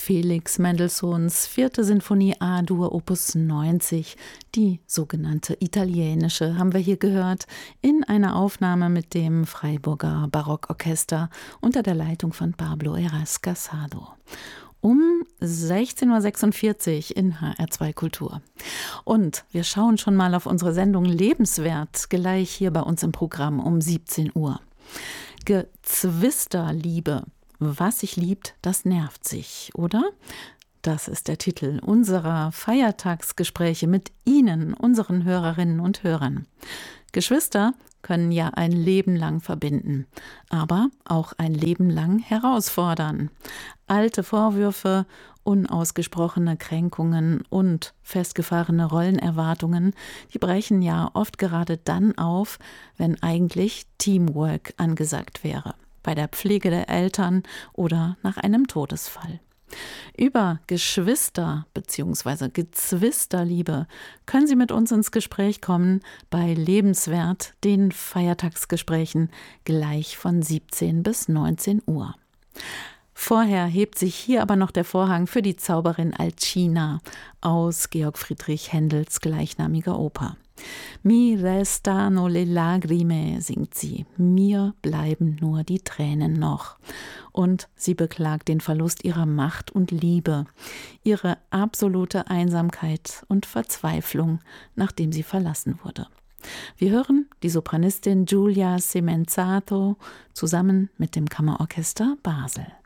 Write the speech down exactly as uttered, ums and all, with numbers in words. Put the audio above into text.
Felix Mendelssohns vierte Sinfonie A-Dur Opus neunzig, die sogenannte italienische, haben wir hier gehört, in einer Aufnahme mit dem Freiburger Barockorchester unter der Leitung von Pablo Heras Casado. Um sechzehn Uhr sechsundvierzig in H R zwei Kultur. Und wir schauen schon mal auf unsere Sendung Lebenswert, gleich hier bei uns im Programm um siebzehn Uhr. Gezwisterliebe. Was sich liebt, das nervt sich, oder? Das ist der Titel unserer Feiertagsgespräche mit Ihnen, unseren Hörerinnen und Hörern. Geschwister können ja ein Leben lang verbinden, aber auch ein Leben lang herausfordern. Alte Vorwürfe, unausgesprochene Kränkungen und festgefahrene Rollenerwartungen, die brechen ja oft gerade dann auf, wenn eigentlich Teamwork angesagt wäre. Bei der Pflege der Eltern oder nach einem Todesfall. Über Geschwister bzw. Gezwisterliebe können Sie mit uns ins Gespräch kommen bei Lebenswert, den Feiertagsgesprächen, gleich von siebzehn bis neunzehn Uhr. Vorher hebt sich hier aber noch der Vorhang für die Zauberin Alcina aus Georg Friedrich Händels gleichnamiger Oper. Mi restano le lagrime, singt sie. Mir bleiben nur die Tränen noch. Und sie beklagt den Verlust ihrer Macht und Liebe, ihre absolute Einsamkeit und Verzweiflung, nachdem sie verlassen wurde. Wir hören die Sopranistin Giulia Semenzato zusammen mit dem Kammerorchester Basel.